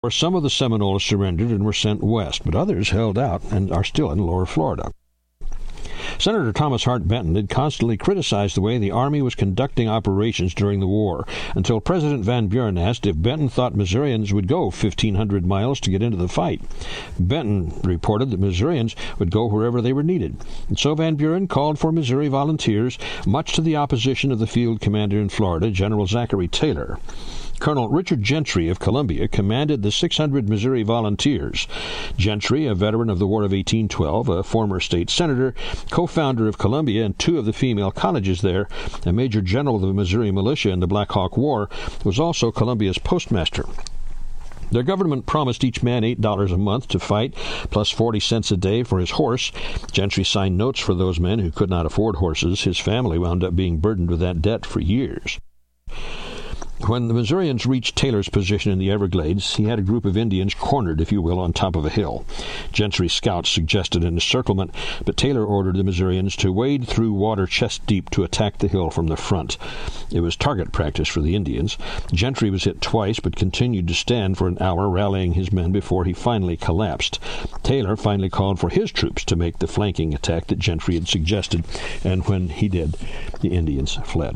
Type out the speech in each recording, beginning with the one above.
Some of the Seminoles surrendered and were sent west, but others held out and are still in lower Florida. Senator Thomas Hart Benton had constantly criticized the way the Army was conducting operations during the war, until President Van Buren asked if Benton thought Missourians would go 1,500 miles to get into the fight. Benton reported that Missourians would go wherever they were needed, and so Van Buren called for Missouri volunteers, much to the opposition of the field commander in Florida, General Zachary Taylor. Colonel Richard Gentry of Columbia commanded the 600 Missouri Volunteers. Gentry, a veteran of the War of 1812, a former state senator, co-founder of Columbia and two of the female colleges there, a major general of the Missouri militia in the Black Hawk War, was also Columbia's postmaster. Their government promised each man $8 a month to fight, plus 40 cents a day for his horse. Gentry signed notes for those men who could not afford horses. His family wound up being burdened with that debt for years. When the Missourians reached Taylor's position in the Everglades, he had a group of Indians cornered, if you will, on top of a hill. Gentry's scouts suggested an encirclement, but Taylor ordered the Missourians to wade through water chest deep to attack the hill from the front. It was target practice for the Indians. Gentry was hit twice, but continued to stand for an hour, rallying his men before he finally collapsed. Taylor finally called for his troops to make the flanking attack that Gentry had suggested, and when he did, the Indians fled.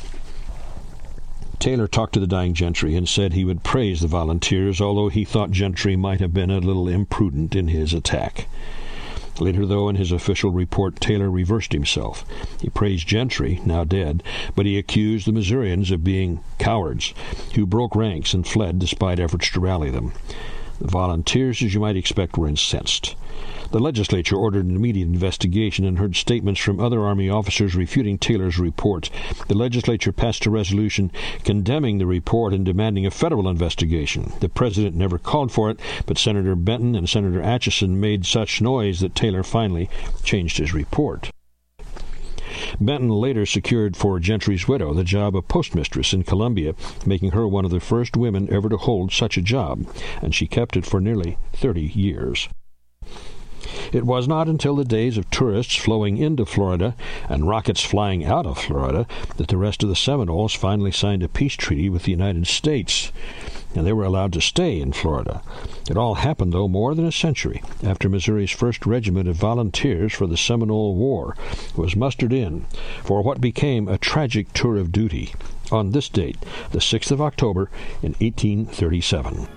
Taylor talked to the dying Gentry and said he would praise the volunteers, although he thought Gentry might have been a little imprudent in his attack. Later, though, in his official report, Taylor reversed himself. He praised Gentry, now dead, but he accused the Missourians of being cowards who broke ranks and fled despite efforts to rally them. The volunteers, as you might expect, were incensed. The legislature ordered an immediate investigation and heard statements from other Army officers refuting Taylor's report. The legislature passed a resolution condemning the report and demanding a federal investigation. The president never called for it, but Senator Benton and Senator Atchison made such noise that Taylor finally changed his report. Benton later secured for Gentry's widow the job of postmistress in Columbia, making her one of the first women ever to hold such a job, and she kept it for nearly 30 years. It was not until the days of tourists flowing into Florida and rockets flying out of Florida that the rest of the Seminoles finally signed a peace treaty with the United States, and they were allowed to stay in Florida. It all happened, though, more than a century after Missouri's 1st Regiment of Volunteers for the Seminole War was mustered in for what became a tragic tour of duty on this date, the 6th of October in 1837.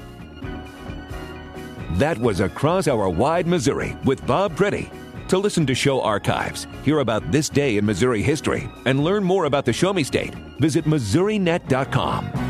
That was Across Our Wide Missouri with Bob Pretty. To listen to show archives, hear about this day in Missouri history, and learn more about the Show Me State, visit MissouriNet.com.